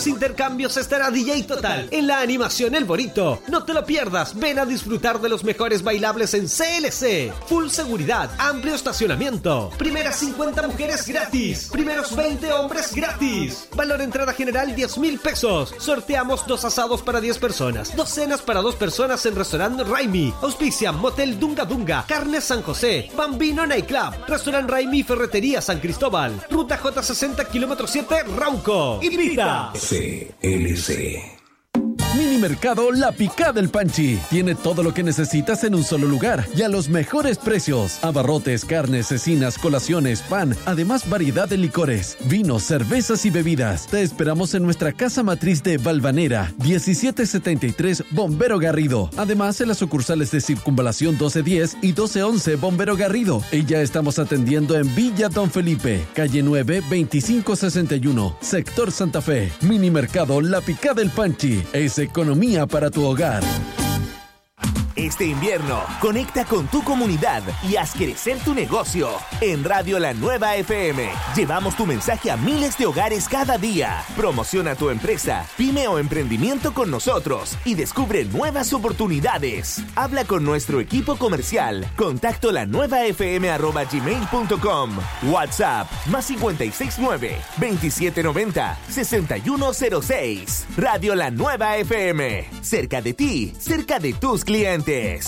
los intercambios estará DJ Total en la animación El Bonito. No te lo pierdas, ven a disfrutar de los mejores bailables en CLC. Full seguridad, amplio estacionamiento. Primeras 50 mujeres gratis. Primeros 20 hombres gratis. Valor entrada general 10,000 pesos. Sorteamos 2 asados para 10 personas. 2 cenas para 2 personas en restaurante Raimi. Auspicia Motel Dunga Dunga, Carnes San José, Bambino Nightclub, Restaurant Raimi, Ferretería San Cristóbal, Ruta J60, kilómetro 7, Rauco. Invita. CLC. Mini Mercado La Picada El Panchi. Tiene todo lo que necesitas en un solo lugar y a los mejores precios. Abarrotes, carnes, cecinas, colaciones, pan. Además, variedad de licores, vinos, cervezas y bebidas. Te esperamos en nuestra casa matriz de Valvanera, 1773 Bombero Garrido. Además, en las sucursales de Circunvalación 1210 y 1211 Bombero Garrido. Y ya estamos atendiendo en Villa Don Felipe, calle 9, 2561, sector Santa Fe. Mini Mercado La Picada El Panchi. Es economía para tu hogar. Este invierno, conecta con tu comunidad y haz crecer tu negocio. En Radio La Nueva FM, llevamos tu mensaje a miles de hogares cada día. Promociona tu empresa, pyme o emprendimiento con nosotros y descubre nuevas oportunidades. Habla con nuestro equipo comercial. Contacto lanuevafm@gmail.com. WhatsApp, +569 2790 6106. Radio La Nueva FM. Cerca de ti, cerca de tus clientes.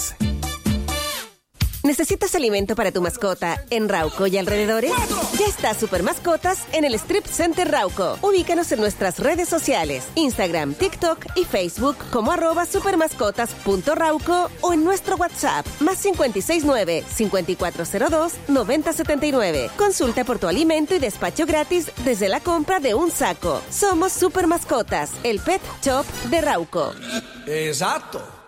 ¿Necesitas alimento para tu mascota en Rauco y alrededores? Ya está Super Mascotas en el Strip Center Rauco. Ubícanos en nuestras redes sociales, Instagram, TikTok y Facebook como @supermascotas.rauco o en nuestro WhatsApp, +569 5402 9079. Consulta por tu alimento y despacho gratis desde la compra de un saco. Somos Super Mascotas, el pet shop de Rauco. Exacto.